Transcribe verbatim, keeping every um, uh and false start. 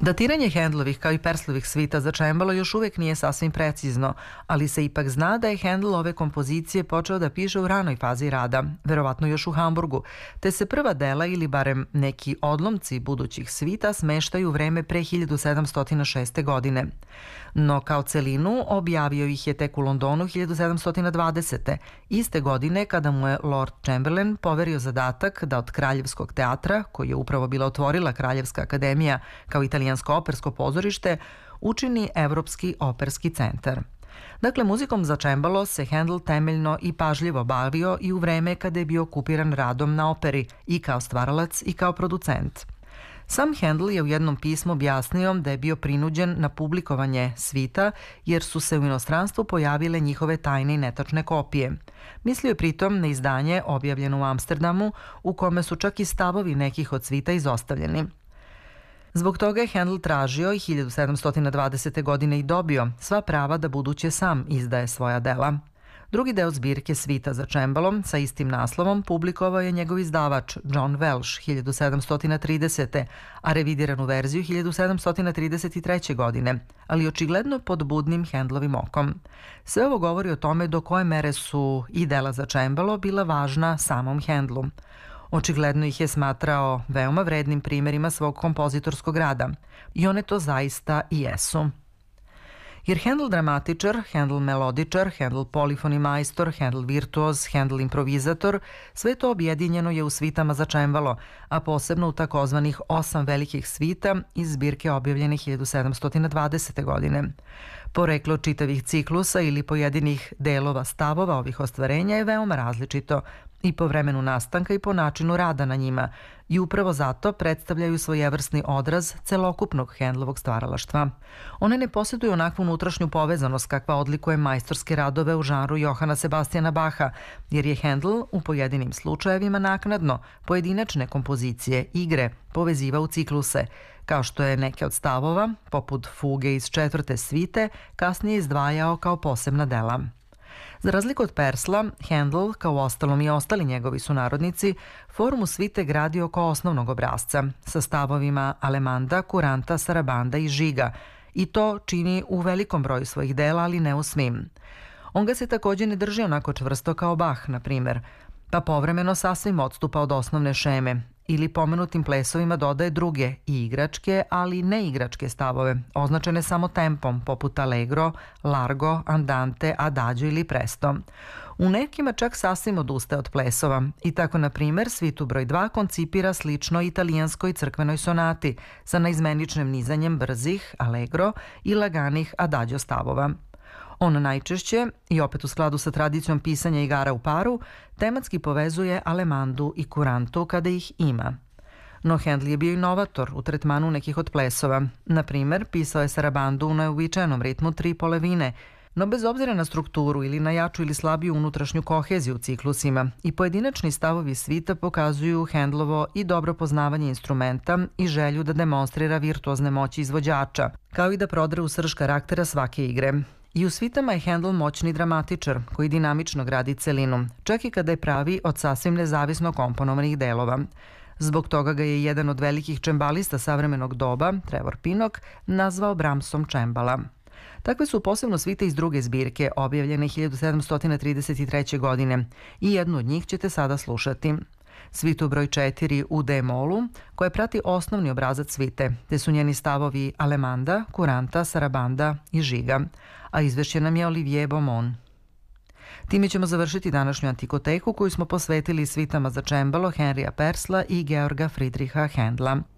Datiranje Handlovih kao i Perslovih svita za čembalo još uvijek nije sasvim precizno, ali se ipak zna da je Handel ove kompozicije počeo da piše u ranoj fazi rada, verovatno još u Hamburgu, te se prva dela ili barem neki odlomci budućih svita smeštaju u vreme pre hiljadu sedamsto šeste. godine. No kao celinu objavio ih je tek u Londonu hiljadu sedamsto dvadesete. iste godine kada mu je Lord Chamberlain poverio zadatak da od Kraljevskog teatra, koji je upravo bila otvorila Kraljevska akademija kao italijansko opersko pozorište, učini Evropski operski centar. Dakle, muzikom za čembalo se Handel temeljno i pažljivo bavio i u vreme kada je bio okupiran radom na operi i kao stvaralac i kao producent. Sam Handel je u jednom pismu objasnio da je bio prinuđen na publikovanje svita jer su se u inostranstvu pojavile njihove tajne i netačne kopije. Mislio je pritom na izdanje objavljeno u Amsterdamu u kome su čak i stavovi nekih od svita izostavljeni. Zbog toga je Handel tražio i hiljadu sedamsto dvadesete. godine i dobio sva prava da buduće sam izdaje svoja dela. Drugi deo zbirke svita za čembalo sa istim naslovom publikovao je njegov izdavač John Welsh hiljadu sedamsto tridesete. a revidiranu verziju hiljadu sedamsto trideset treće. godine, ali očigledno pod budnim Handelovim okom. Sve ovo govori o tome do koje mere su i dela za čembalo bila važna samom Handelu. Očigledno ih je smatrao veoma vrednim primjerima svog kompozitorskog rada i one to zaista i jesu. Jer Handel dramatičar, Handel melodičar, Handel polifoni majstor, Handel virtuoz, Handel improvizator, sve to objedinjeno je u svitama za čembalo, a posebno u takozvanih osam velikih svita iz zbirke objavljene hiljadu sedamsto dvadesete. godine. Poreklo čitavih ciklusa ili pojedinih delova stavova ovih ostvarenja je veoma različito i po vremenu nastanka i po načinu rada na njima i upravo zato predstavljaju svojevrsni odraz celokupnog Handelovog stvaralaštva. One ne posjeduju onakvu unutrašnju povezanost kakva odlikuje majstorske radove u žanru Johana Sebastijana Baha, jer je Handel u pojedinim slučajevima naknadno pojedinačne kompozicije, igre, povezivao u cikluse, kao što je neke od stavova, poput fuge iz četvrte svite, kasnije izdvajao kao posebna dela. Za razliku od Persla, Handel, kao ostalom i ostali njegovi sunarodnici, formu svite gradi oko osnovnog obrazca, sa stavovima alemanda, kuranta, sarabanda i žiga, i to čini u velikom broju svojih dela, ali ne u svim. On ga se također ne drži onako čvrsto kao Bach, na primjer, pa povremeno sasvim odstupa od osnovne šeme, ili pomenutim plesovima dodaje druge i igračke, ali ne igračke stavove, označene samo tempom, poput allegro, largo, andante, adagio ili presto. U nekima čak sasvim odustaje od plesova i tako, na primjer, svitu broj dva koncipira slično italijanskoj crkvenoj sonati sa naizmeničnim nizanjem brzih, allegro i laganih adagio stavova. On najčešće, i opet u skladu sa tradicijom pisanja igara u paru, tematski povezuje alemandu i kurantu kada ih ima. No Handel je bio inovator u tretmanu nekih od plesova. Na primjer, pisao je sarabandu u neuobičajenom ritmu tri polovine, no bez obzira na strukturu ili na jaču ili slabiju unutrašnju koheziju u ciklusima, i pojedinačni stavovi svita pokazuju Handelovo i dobro poznavanje instrumenta i želju da demonstrira virtuozne moći izvođača, kao i da prodre u srž karaktera svake igre. I u svitama je Handel moćni dramatičar koji dinamično gradi celinu, čak i kada je pravi od sasvim nezavisno komponovanih delova. Zbog toga ga je jedan od velikih čembalista savremenog doba, Trevor Pinnock, nazvao Brahmsom čembala. Takve su posebno svite iz druge zbirke, objavljene hiljadu sedamsto trideset treće. godine, i jednu od njih ćete sada slušati. Svitu broj četiri u D-molu, koje prati osnovni obrazac svite, te su njeni stavovi alemanda, kuranta, sarabanda i žiga, a izvešće nam je Olivier Beaumont. Time ćemo završiti današnju antikoteku koju smo posvetili svitama za čembalo Henrya Persla i Georga Friedricha Handela.